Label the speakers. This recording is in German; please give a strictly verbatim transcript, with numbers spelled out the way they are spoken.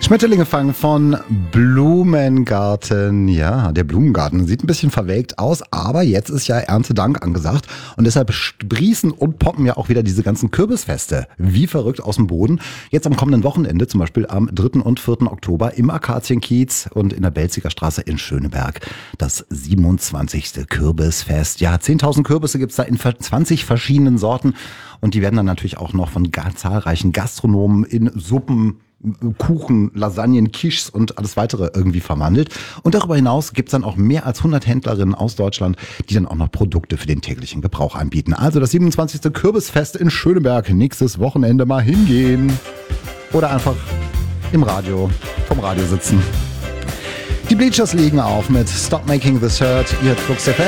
Speaker 1: Schmetterlinge fangen von Blumengarten. Ja, der Blumengarten sieht ein bisschen verwelkt aus, aber jetzt ist ja Erntedank angesagt und deshalb sprießen und poppen ja auch wieder diese ganzen Kürbisfeste wie verrückt aus dem Boden. Jetzt am kommenden Wochenende, zum Beispiel am dritten und vierten Oktober im Akazienkiez und in der Belziger Straße in Schöneberg. Das siebenundzwanzigste Kürbisfest. Ja, zehntausend Kürbisse gibt's da in zwanzig verschiedenen Sorten und die werden dann natürlich auch noch von zahlreichen Gastronomen in Suppen, Kuchen, Lasagnen, Quiches und alles weitere irgendwie verwandelt. Und darüber hinaus gibt's dann auch mehr als hundert Händlerinnen aus Deutschland, die dann auch noch Produkte für den täglichen Gebrauch anbieten. Also das siebenundzwanzigste Kürbisfest in Schöneberg. Nächstes Wochenende mal hingehen. Oder einfach im Radio, vom Radio sitzen. Die Bleachers liegen auf mit Stop Making This Hurt. Ihr hört Flux F M.